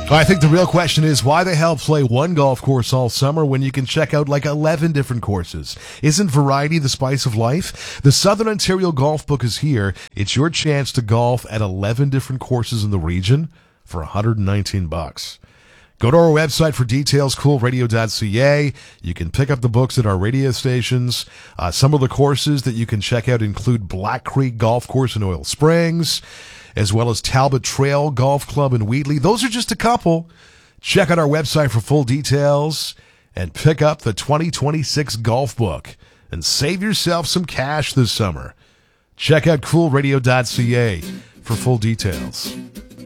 I think the real question is, why the hell play one golf course all summer when you can check out like 11 different courses? Isn't variety the spice of life? The Southern Ontario Golf Book is here. It's your chance to golf at 11 different courses in the region for $119. Go to our website for details, coolradio.ca. You can pick up the books at our radio stations. Some of the courses that you can check out include Black Creek Golf Course in Oil Springs, as well as Talbot Trail Golf Club in Wheatley. Those are just a couple. Check out our website for full details and pick up the 2026 Golf Book and save yourself some cash this summer. Check out coolradio.ca for full details.